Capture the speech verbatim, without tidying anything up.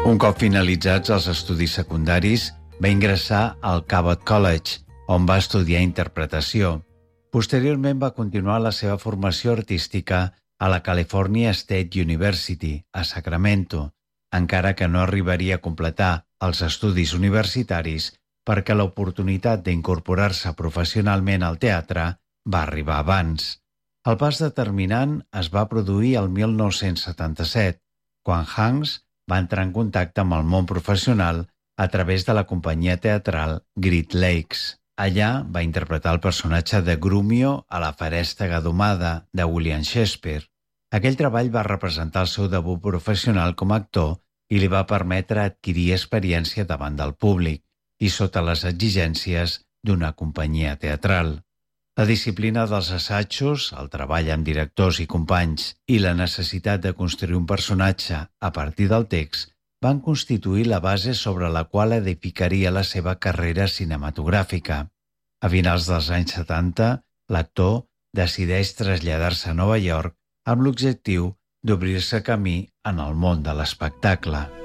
Un cop finalitzats els estudis secundaris, va ingressar al Cabot College, on va estudiar interpretació. Posteriorment va continuar la seva formació artística a la California State University, a Sacramento, encara que no arribaria a completar els estudis universitaris perquè l'oportunitat d'incorporar-se professionalment al teatre va arribar abans. El pas determinant es va produir el mil nou-cents setanta-set, quan Hanks va entrar en contacte amb el món professional a través de la companyia teatral Great Lakes. Allà va interpretar el personatge de Grumio a La Ferèstega Domada de William Shakespeare. Aquell treball va representar el seu debut professional com a actor i li va permetre adquirir experiència davant del públic i sota les exigències d'una companyia teatral. La disciplina dels assajos, el treball amb directors i companys i la necessitat de construir un personatge a partir del text van constituir la base sobre la qual edificaria la seva carrera cinematogràfica. A finals dels anys setanta, l'actor decideix traslladar-se a Nova York amb l'objectiu d'obrir-se camí en el món de l'espectacle.